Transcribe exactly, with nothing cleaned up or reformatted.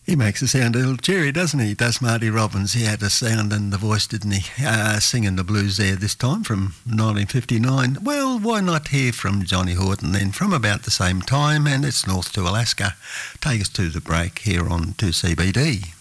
He makes a sound a little cheery, doesn't he? Does Marty Robbins. He had a sound and the voice, didn't he? Uh, singing the blues there this time from nineteen fifty-nine. Well, why not hear from Johnny Horton then from about the same time, and it's North to Alaska. Take us to the break here on two C B D.